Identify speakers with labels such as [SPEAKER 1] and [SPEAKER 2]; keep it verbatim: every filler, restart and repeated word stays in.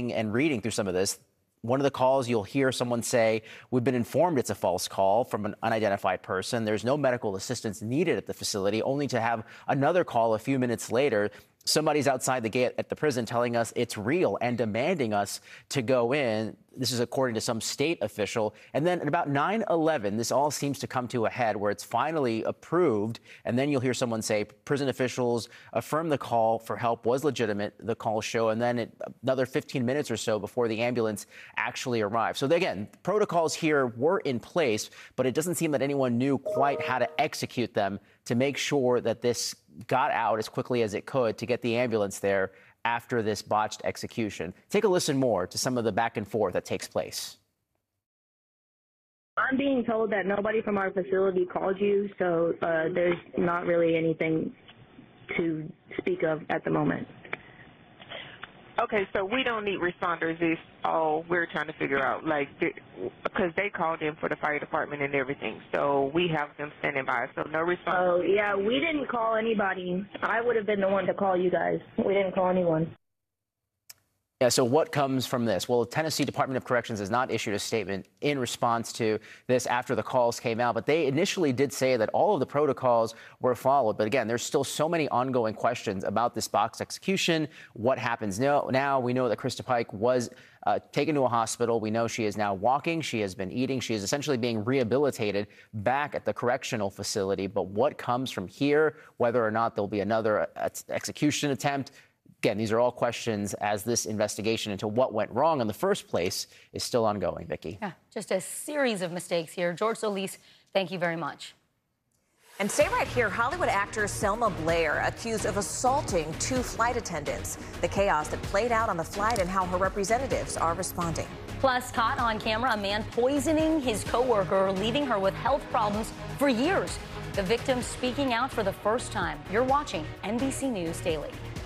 [SPEAKER 1] watching and reading through some of this, one of the calls you'll hear someone say, we've been informed it's a false call from an unidentified person. There's no medical assistance needed at the facility, only to have another call a few minutes later. Somebody's outside the gate at the prison telling us it's real and demanding us to go in. This is according to some state official. And then at about nine eleven, this all seems to come to a head where it's finally approved. And then you'll hear someone say prison officials affirm the call for help was legitimate, the call show. And then it, another fifteen minutes or so before the ambulance actually arrived. So again, protocols here were in place, but it doesn't seem that anyone knew quite how to execute them to make sure that this got out as quickly as it could to get the ambulance there after this botched execution. Take a listen more to some of the back and forth that takes place.
[SPEAKER 2] I'm being told that nobody from our facility called you, so uh, there's not really anything to speak of at the moment.
[SPEAKER 3] Okay, so we don't need responders. Is all we're trying to figure out, like, because they called in for the fire department and everything, so we have them standing by. So no responders.
[SPEAKER 2] Oh yeah, we didn't call anybody. I would have been the one to call you guys. We didn't call anyone.
[SPEAKER 1] Yeah, so what comes from this? Well, the Tennessee Department of Corrections has not issued a statement in response to this after the calls came out, but they initially did say that all of the protocols were followed. But again, there's still so many ongoing questions about this box execution. What happens now? Now we know that Krista Pike was uh, taken to a hospital. We know she is now walking. She has been eating. She is essentially being rehabilitated back at the correctional facility. But what comes from here, whether or not there'll be another ex execution attempt, again, these are all questions as this investigation into what went wrong in the first place is still ongoing. Vicki.
[SPEAKER 4] Yeah, just a series of mistakes here. George Solis, thank you very much.
[SPEAKER 5] And stay right here. Hollywood actor Selma Blair accused of assaulting two flight attendants. The chaos that played out on the flight and how her representatives are responding.
[SPEAKER 4] Plus, caught on camera, a man poisoning his coworker, leaving her with health problems for years. The victim speaking out for the first time. You're watching N B C News Daily.